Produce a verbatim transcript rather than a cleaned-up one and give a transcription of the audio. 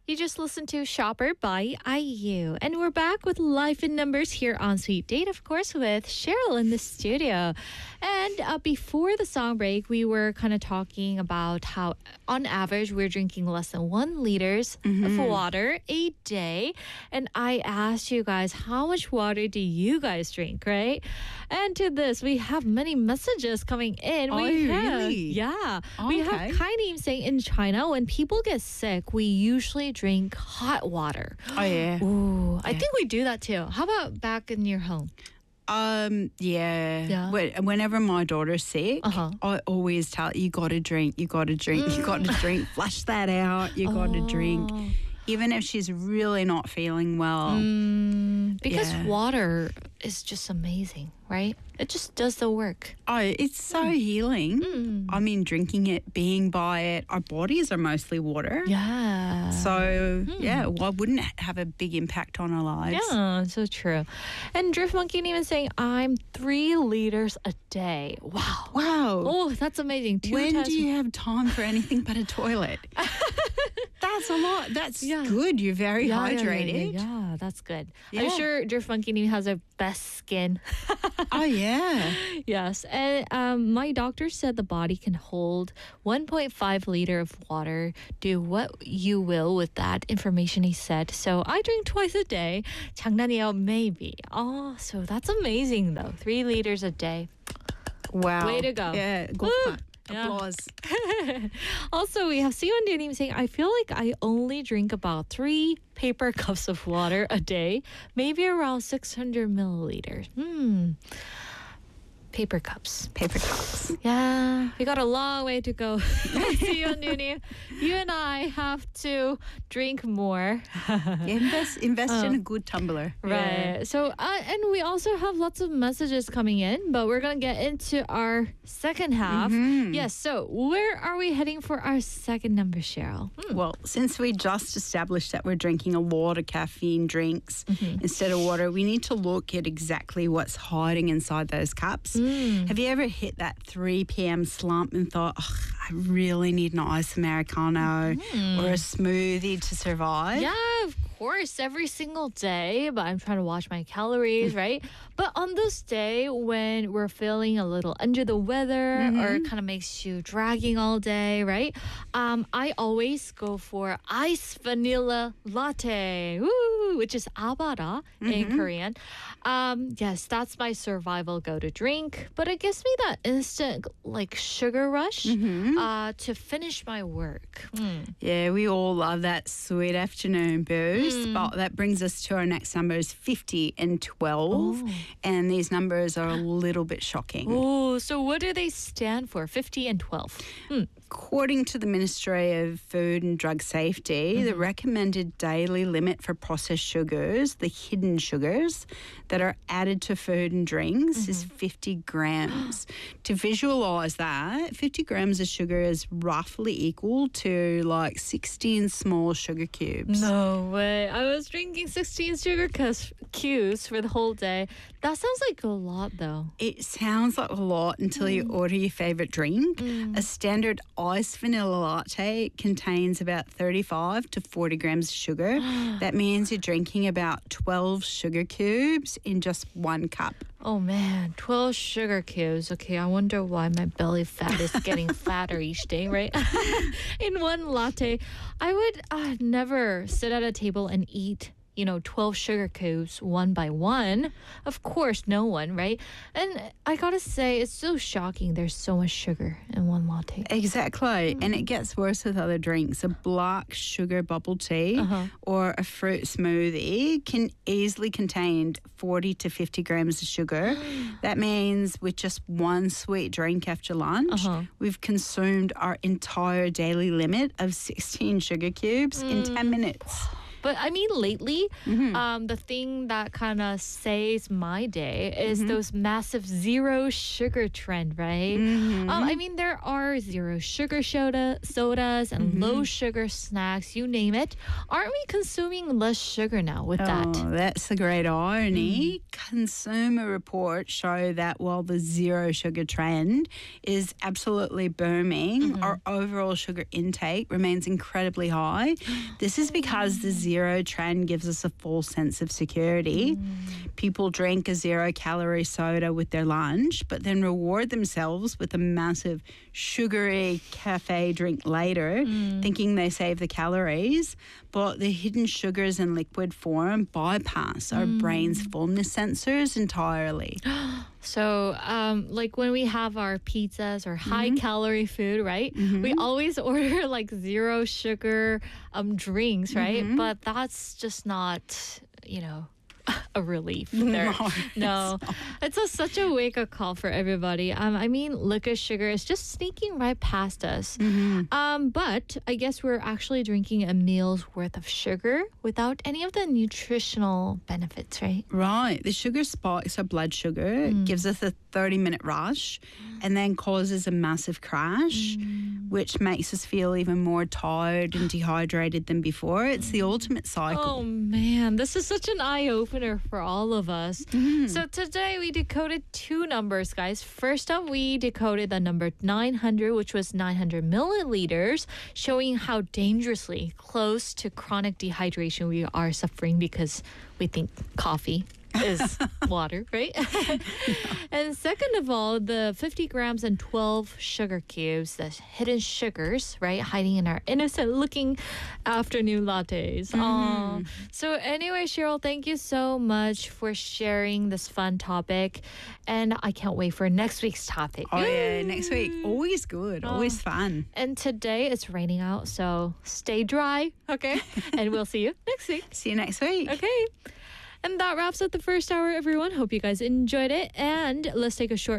You just listened to Shopper by I U. And we're back with Life in Numbers here on Sweet Date, of course, with Cheryl in the studio. And uh, before the song break, we were kind of talking about how, on average, we're drinking less than one liters mm-hmm. of water a day. And I asked you guys, how much water do you guys drink, right? And to this, we have many messages coming in. Oh, we have, really? Yeah. Okay. We have Kainim saying in China, when people get sick, we usually drink hot water. Oh, yeah. Ooh, yeah. I think we do that too. How about back in your home? Um, yeah. Yeah. When- Whenever my daughter's sick, Uh-huh. I always tell you got to drink, you got to drink, mm. you got to drink. Flush that out, you got to Oh. drink. Even if she's really not feeling well. Mm, because Yeah. water is just amazing, right? It just does the work. Oh, it's so mm. healing. Mm. I mean, drinking it, being by it. Our bodies are mostly water. Yeah. So, Mm. yeah, why wouldn't it have a big impact on our lives? Yeah, so true. And Drift Monkey even saying, I'm three liters a day. Wow. Wow. Oh, that's amazing. Two when times. do you have time for anything but a toilet? That's a lot. That's Yeah. good. You're very yeah, yeah, hydrated. Yeah, yeah, yeah, that's good. Yeah. I'm sure Drift Monkey has a best skin. Oh, yeah. Yes. And um, my doctor said the body can hold one point five liter of water. Do what you will with that information, he said. So I drink twice a day. 장난이에요, maybe. Oh, so that's amazing, though. Three liters a day. Wow. Way to go. Yeah. Go Woo. for it. Yeah. Applause. Also, we have Sion Danim saying, I feel like I only drink about three paper cups of water a day, maybe around six hundred milliliters. Hmm. Paper cups. Paper cups. Yeah, we got a long way to go. Sion Danim, you and I have to drink more. Yeah, invest invest Uh, in a good tumbler. Yeah. Right. So, uh, and we also have lots of messages coming in, but we're going to get into our second half. Mhm. Yes. So, where are we heading for our second number, Cheryl? Hmm. Well, since we just established that we're drinking a lot of caffeine drinks Mm-hmm. instead of water, we need to look at exactly what's hiding inside those cups. Mm. Have you ever hit that three p.m. slump and thought, oh, I really need an ice Americano or a smoothie to survive? Yeah, of course, every single day, but I'm trying to watch my calories, right? But on those days when we're feeling a little under the weather or it kind of makes you dragging all day, right? Um, I always go for iced vanilla latte, woo, which is abara in Korean. Um, yes, that's my survival go-to drink, but it gives me that instant like sugar rush uh, to finish my work. Mm. Yeah, we all love that sweet afternoon boost. Mm. But that brings us to our next numbers, fifty and twelve. Oh. And these numbers are a little bit shocking. Oh, so what do they stand for? fifty and twelve. Hmm. According to the Ministry of Food and Drug Safety, Mm-hmm. the recommended daily limit for processed sugars, the hidden sugars that are added to food and drinks, is Mm-hmm. fifty grams. To visualise that, fifty grams of sugar is roughly equal to like sixteen small sugar cubes. No way. I was drinking sixteen sugar cus- cubes for the whole day. That sounds like a lot, though. It sounds like a lot until you order your favourite drink. A standard iced vanilla latte contains about thirty-five to forty grams of sugar. That means you're drinking about twelve sugar cubes in just one cup. Oh, man. twelve sugar cubes. Okay, I wonder why my belly fat is getting fatter each day, right? In one latte. I would uh, never sit at a table and eat, you know, twelve sugar cubes one by one. Of course, no one, right? And I gotta say, it's so shocking there's so much sugar in one latte. Exactly. And it gets worse with other drinks. A black sugar bubble tea Uh-huh. or a fruit smoothie can easily contain forty to fifty grams of sugar. That means with just one sweet drink after lunch, Uh-huh. we've consumed our entire daily limit of sixteen sugar cubes in ten minutes. But I mean, lately, mm-hmm. um, the thing that kind of saves my day is mm-hmm. those massive zero sugar trend, right? Mm-hmm. Um, I mean, there are zero sugar soda, sodas and mm-hmm. low sugar snacks, you name it. Aren't we consuming less sugar now with oh, that? That's the great irony. Mm. Consumer reports show that while the zero sugar trend is absolutely booming, mm-hmm. our overall sugar intake remains incredibly high. This is because the zero trend gives us a false sense of security. Mm. People drink a zero calorie soda with their lunch, but then reward themselves with a massive sugary cafe drink later, mm. thinking they save the calories. But the hidden sugars in liquid form bypass our mm. brain's fullness sensors entirely. So, um, like when we have our pizzas or high-calorie mm-hmm. food, right? Mm-hmm. We always order like zero sugar um, drinks, right? Mm-hmm. But that's just not, you know, a relief there. No, no. It's, it's a, such a wake-up call for everybody. Um, I mean, liquid sugar is just sneaking right past us. Mm-hmm. Um, but I guess we're actually drinking a meal's worth of sugar without any of the nutritional benefits, right? Right. The sugar spikes our blood sugar, mm. gives us a thirty-minute rush, and then causes a massive crash, mm. which makes us feel even more tired and dehydrated than before. It's the ultimate cycle. Oh, man. This is such an eye-opener for all of us. Mm-hmm. So today we decoded two numbers, guys. First up, we decoded the number nine hundred, which was nine hundred milliliters, showing how dangerously close to chronic dehydration we are suffering because we think coffee is water, right? And second of all, the fifty grams and twelve sugar cubes, the hidden sugars, right, hiding in our innocent looking afternoon lattes. Mm. So anyway, Cheryl, thank you so much for sharing this fun topic. And I can't wait for next week's topic. Oh, yeah, next week. Always good, oh. always fun. And today it's raining out, so stay dry, okay? And we'll see you next week. See you next week. Okay. And that wraps up the first hour, everyone. Hope you guys enjoyed it. And let's take a short